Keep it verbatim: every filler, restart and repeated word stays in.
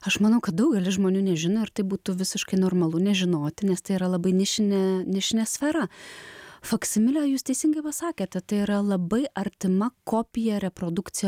Aš manau, kad daugelis žmonių nežino ir tai būtų visiškai normalu nežinoti, nes tai yra labai nišinė, nišinė sfera. Faksimilė, jūs teisingai pasakėte, tai yra labai artima kopija reprodukcija